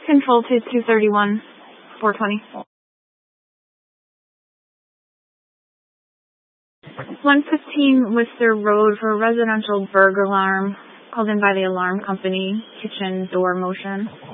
Control to 231, 420. 115 Worcester Road for a residential burglar alarm called in by the alarm company, kitchen door motion.